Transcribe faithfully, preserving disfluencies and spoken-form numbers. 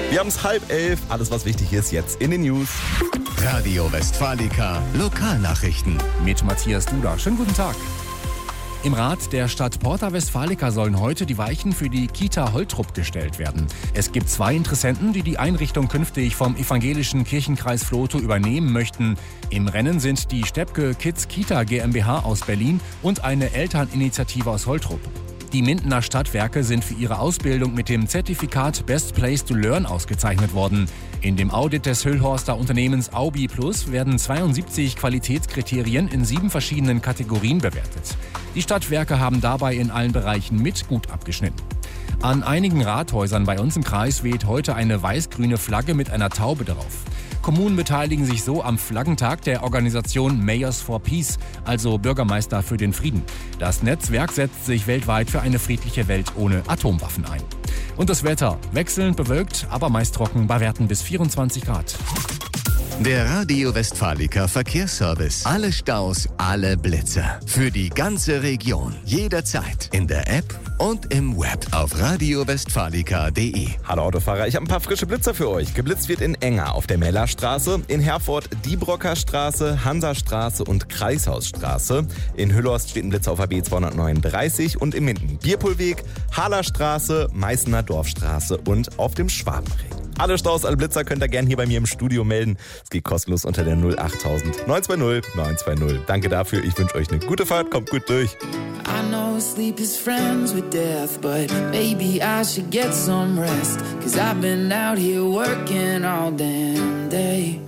Wir haben es halb elf. Alles, was wichtig ist, jetzt in den News. Radio Westfalica Lokalnachrichten. Mit Matthias Duda. Schönen guten Tag. Im Rat der Stadt Porta Westfalica sollen heute die Weichen für die Kita Holtrup gestellt werden. Es gibt zwei Interessenten, die die Einrichtung künftig vom evangelischen Kirchenkreis Vlotho übernehmen möchten. Im Rennen sind die Steppke Kids Kita GmbH aus Berlin und eine Elterninitiative aus Holtrup. Die Mindener Stadtwerke sind für ihre Ausbildung mit dem Zertifikat Best Place to Learn ausgezeichnet worden. In dem Audit des Hüllhorster Unternehmens Aubi Plus werden zweiundsiebzig Qualitätskriterien in sieben verschiedenen Kategorien bewertet. Die Stadtwerke haben dabei in allen Bereichen mit gut abgeschnitten. An einigen Rathäusern bei uns im Kreis weht heute eine weiß-grüne Flagge mit einer Taube drauf. Kommunen beteiligen sich so am Flaggentag der Organisation Mayors for Peace, also Bürgermeister für den Frieden. Das Netzwerk setzt sich weltweit für eine friedliche Welt ohne Atomwaffen ein. Und das Wetter: wechselnd bewölkt, aber meist trocken bei Werten bis vierundzwanzig Grad. Der Radio Westfalica Verkehrsservice. Alle Staus, alle Blitzer. Für die ganze Region. Jederzeit. In der App und im Web auf radio westfalica punkt de. Hallo Autofahrer, ich habe ein paar frische Blitzer für euch. Geblitzt wird in Enger auf der Mellerstraße, in Herford Diebrocker Straße, Hansastraße und Kreishausstraße. In Hüllhorst steht ein Blitzer auf A B zweihundertneununddreißig und in Minden Bierpohlweg, Halerstraße, Meißener Dorfstraße und auf dem Schwabenring. Alle Staus, alle Blitzer könnt ihr gerne hier bei mir im Studio melden. Es geht kostenlos unter der null achttausend neun zwei null neun zwei null. Danke dafür, ich wünsche euch eine gute Fahrt, kommt gut durch. I know sleep is friends with death, but maybe I should get some rest, 'cause I've been out here working all damn day.